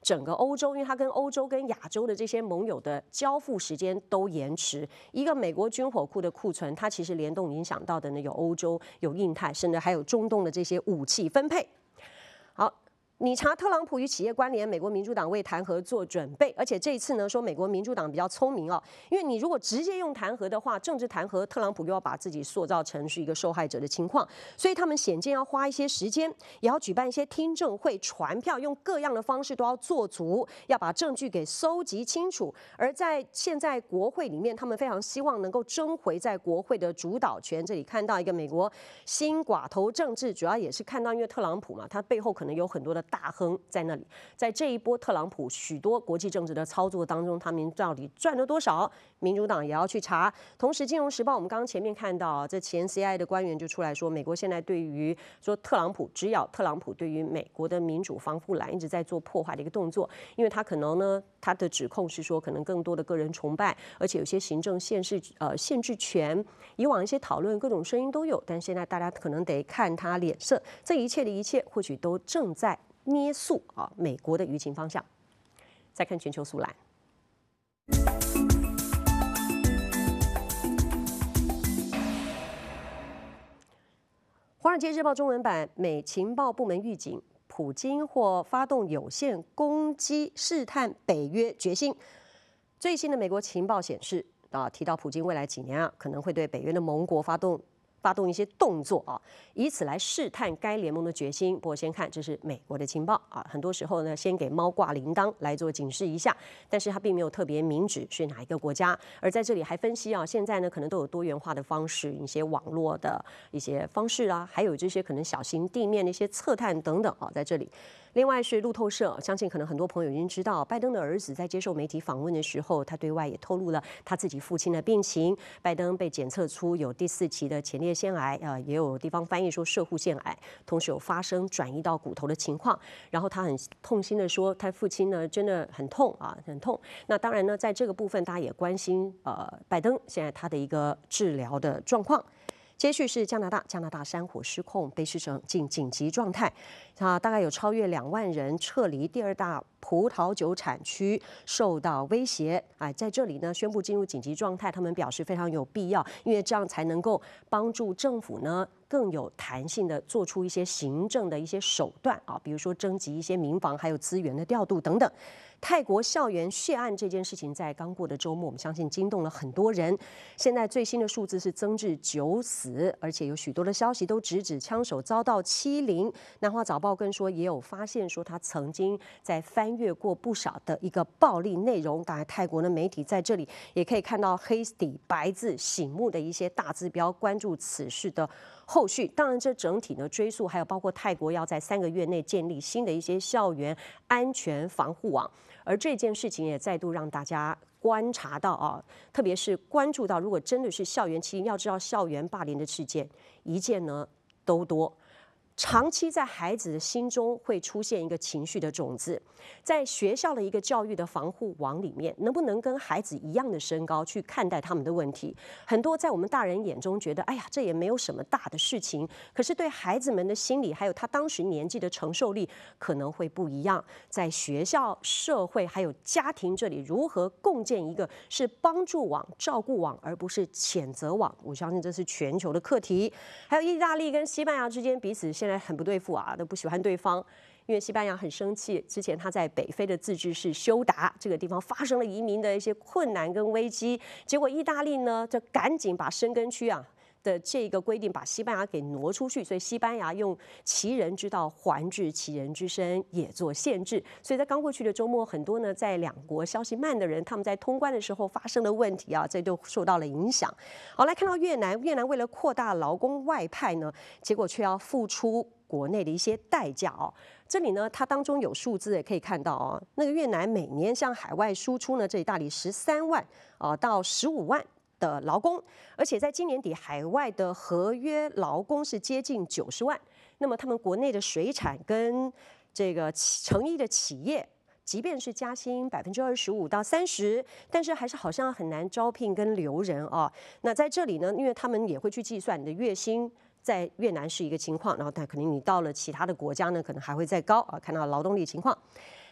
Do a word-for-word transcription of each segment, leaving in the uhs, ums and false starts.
整个欧洲，因为它跟欧洲跟亚洲的这些盟友的交付时间都延迟。一个美国军火库的库存，它其实联动影响到的呢有欧洲、有印太，甚至还有中东的这些武器分配。好。你查特朗普与企业关联，美国民主党为弹劾做准备，而且这一次呢，说美国民主党比较聪明哦，因为你如果直接用弹劾的话，政治弹劾，特朗普又要把自己塑造成是一个受害者的情况，所以他们显见要花一些时间，也要举办一些听证会、传票，用各样的方式都要做足，要把证据给搜集清楚。而在现在国会里面，他们非常希望能够争回在国会的主导权。这里看到一个美国新寡头政治，主要也是看到因为特朗普嘛，他背后可能有很多的大亨在那里，在这一波特朗普许多国际政治的操作当中，他们到底赚了多少？民主党也要去查。同时，《金融时报》我们刚刚前面看到，这前 C I A 的官员就出来说，美国现在对于说特朗普，只要特朗普对于美国的民主防护栏一直在做破坏的一个动作，因为他可能呢，他的指控是说可能更多的个人崇拜，而且有些行政限制呃限制权，以往一些讨论各种声音都有，但现在大家可能得看他脸色。这一切的一切，或许都正在捏塑啊美国的舆情方向。再看全球速览。《华尔街日报》中文版，美情报部门预警，普京或发动有限攻击，试探北约决心。最新的美国情报显示，啊，提到普京未来几年啊，可能会对北约的盟国发动。发动一些动作啊，以此来试探该联盟的决心。不过先看，这是美国的情报啊，很多时候呢，先给猫挂铃铛来做警示一下，但是它并没有特别明指是哪一个国家。而在这里还分析啊，现在呢可能都有多元化的方式，一些网络的一些方式啊，还有这些可能小型地面的一些测探等等啊，在这里。另外是路透社，相信可能很多朋友已经知道，拜登的儿子在接受媒体访问的时候，他对外也透露了他自己父亲的病情。拜登被检测出有第四期的前列腺癌，呃，也有地方翻译说摄护腺癌，同时有发生转移到骨头的情况。然后他很痛心的说，他父亲呢真的很痛啊，很痛。那当然呢，在这个部分，大家也关心呃拜登现在他的一个治疗的状况。接续是加拿大，加拿大山火失控，卑诗省进紧急状态，啊，大概有超越两万人撤离第二大葡萄酒产区，受到威胁。哎，在这里呢，宣布进入紧急状态，他们表示非常有必要，因为这样才能够帮助政府呢更有弹性的做出一些行政的一些手段啊，比如说征集一些民防，还有资源的调度等等。泰国校园血案这件事情，在刚过的周末，我们相信惊动了很多人。现在最新的数字是增至九死，而且有许多的消息都直指枪手遭到欺凌。南华早报更说，也有发现说他曾经在翻阅过不少的一个暴力内容。当然，泰国的媒体在这里也可以看到黑底白字醒目的一些大字标，关注此事的后续。当然，这整体呢追溯，还有包括泰国要在三个月内建立新的一些校园安全防护网。而这件事情也再度让大家观察到啊，特别是关注到，如果真的是校园欺凌，要知道校园霸凌的事件一件呢都多。长期在孩子的心中会出现一个情绪的种子，在学校的一个教育的防护网里面，能不能跟孩子一样的身高去看待他们的问题？很多在我们大人眼中觉得，哎呀，这也没有什么大的事情，可是对孩子们的心理，还有他当时年纪的承受力，可能会不一样。在学校、社会还有家庭这里，如何共建一个是帮助网、照顾网，而不是谴责网？我相信这是全球的课题。还有意大利跟西班牙之间彼此现在很不对付啊，都不喜欢对方，因为西班牙很生气，之前他在北非的自治市休达这个地方发生了移民的一些困难跟危机，结果意大利呢就赶紧把申根区啊的这个规定把西班牙给挪出去，所以西班牙用其人之道还治其人之身，也做限制。所以在刚过去的周末，很多呢在两国消息慢的人，他们在通关的时候发生的问题啊，这都受到了影响。好，来看到越南，越南为了扩大劳工外派呢，结果却要付出国内的一些代价哦。这里呢，它当中有数字也可以看到哦，那个越南每年向海外输出呢，这里大概十三万啊到十五万。的劳工，而且在今年底，海外的合约劳工是接近九十万。那么他们国内的水产跟这个成衣的企业，即便是加薪百分之二十五到三十，但是还是好像很难招聘跟留人啊。那在这里呢，因为他们也会去计算你的月薪。在越南是一个情况，然后但可能你到了其他的国家呢，可能还会再高啊。看到劳动力情况。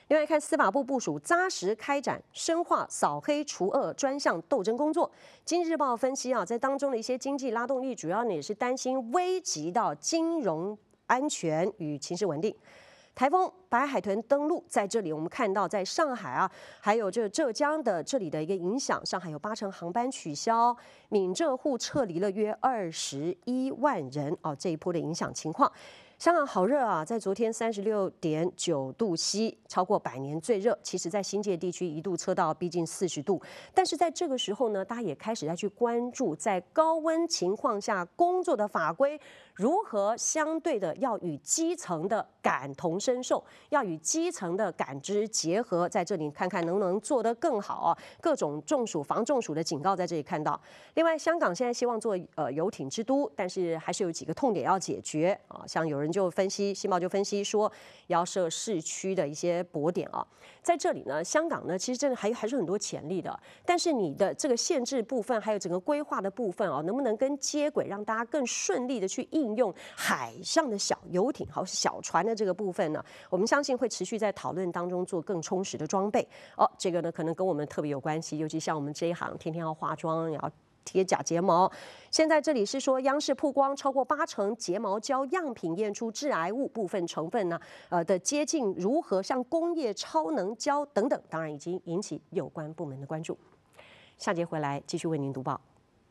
另外看司法部部署扎实开展深化扫黑除恶专项斗争工作。经济日报分析啊，在当中的一些经济拉动力，主要呢也是担心危及到金融安全与情势稳定。台风白海豚登陆，在这里我们看到，在上海啊，还有这浙江的这里的一个影响，上海有八成航班取消，闽浙沪撤离了约二十一万人哦，这一波的影响情况。香港好热啊，在昨天三十六点九度 C， 超过百年最热。其实，在新界地区一度测到逼近四十度，但是在这个时候呢，大家也开始在去关注，在高温情况下工作的法规如何相对的要与基层的感同身受，要与基层的感知结合，在这里看看能不能做得更好啊。各种中暑、防中暑的警告在这里看到。另外，香港现在希望做呃游艇之都，但是还是有几个痛点要解决啊，像有人就分析，新报就分析说要设市区的一些泊点啊，在这里呢，香港呢其实真的还还是很多潜力的，但是你的这个限制部分，还有整个规划的部分啊，能不能跟接轨，让大家更顺利的去应用海上的小游艇、好小船的这个部分呢？我们相信会持续在讨论当中做更充实的装备哦。这个呢，可能跟我们特别有关系，尤其像我们这一行，天天要化妆，也要贴假睫毛。现在这里是说，央视曝光超过八成睫毛胶样品验出致癌物部分成分呢，呃的接近如何像工业超能胶等等，当然已经引起有关部门的关注。下节回来继续为您读报。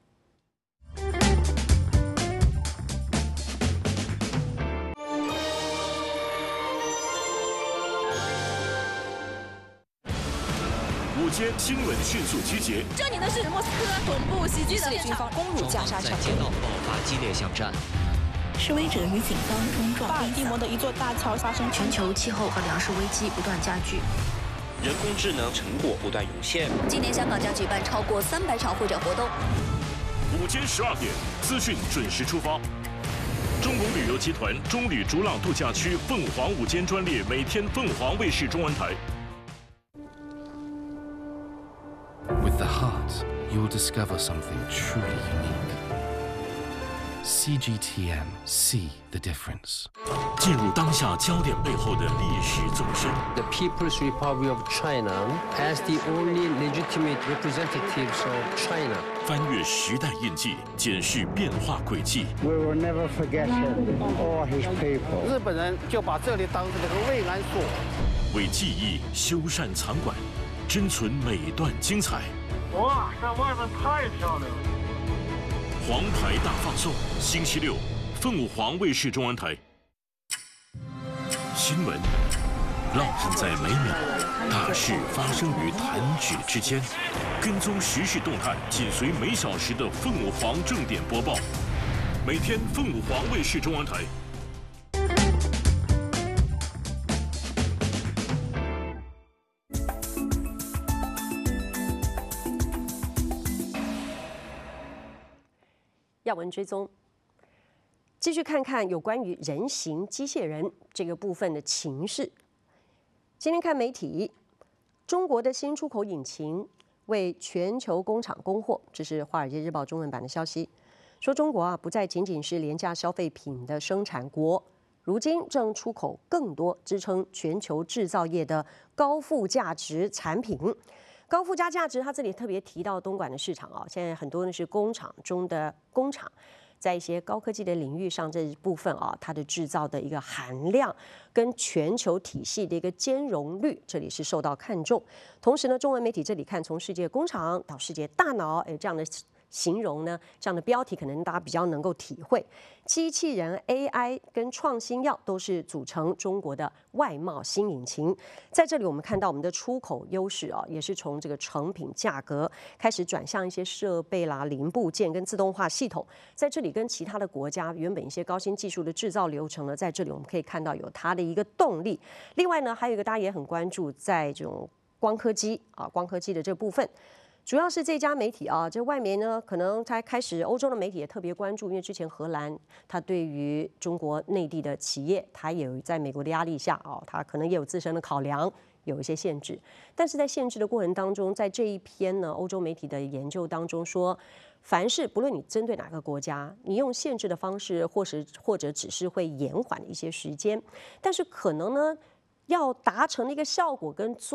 午间新闻迅速集结， 这里呢是莫斯科总部袭击的现场， 攻入加沙场， 街道爆发激烈巷战， 示威者与警方冲撞。 巴尔的摩的一座大桥发生全球气候和粮食危机不断加剧， 人工智能成果不断涌现。 今年香港将举办超过三百场会展活动。 午间十二点，资讯准时出发。中国旅游集团中旅逐朗度假区凤凰午间专列，每天凤凰卫视中文台。 With the heart, you will discover something truly unique. C G T M, see the difference. 进入当下焦点背后的历史纵深。 The People's Republic of China as the only legitimate representatives of China. 翻越时代印记，检视变化轨迹。 We will never forget him or his people. 日本人就把这里当成了个慰安所， 为记忆修缮藏馆，珍存每段精彩。 哇，在外面太漂亮了！ 黄牌大放送，星期六，凤凰卫视中文台。新闻浪漫在每秒，大事发生于弹指之间。跟踪时事动态，紧随每小时的凤凰正点播报。每天凤凰卫视中文台。 要闻追踪，继续看看有关于人形机械人这个部分的情势。今天看媒体，中国的新出口引擎为全球工厂供货，这是《华尔街日报》中文版的消息，说中国啊不再仅仅是廉价消费品的生产国，如今正出口更多支撑全球制造业的高附加值产品。高附加价值，它这里特别提到东莞的市场啊，现在很多呢是工厂中的工厂，在一些高科技的领域上这一部分啊，它的制造的一个含量跟全球体系的一个兼容率，这里是受到看重。同时呢，中文媒体这里看从世界工厂到世界大脑，哎，这样的形容呢，这样的标题可能大家比较能够体会。机器人 A I 跟创新药都是组成中国的外贸新引擎。在这里，我们看到我们的出口优势啊，也是从这个成品价格开始转向一些设备啦、零部件跟自动化系统。在这里，跟其他的国家原本一些高新技术的制造流程呢，在这里我们可以看到有它的一个动力。另外呢，还有一个大家也很关注，在这种光刻机啊，光刻机的这部分。主要是这家媒体啊，这外面呢，可能才开始，欧洲的媒体也特别关注，因为之前荷兰它对于中国内地的企业，它也有在美国的压力下啊，它可能也有自身的考量，有一些限制。但是在限制的过程当中，在这一篇呢，欧洲媒体的研究当中说，凡是不论你针对哪个国家，你用限制的方式，或是或者只是会延缓一些时间，但是可能呢。 要达成的一个效果跟做。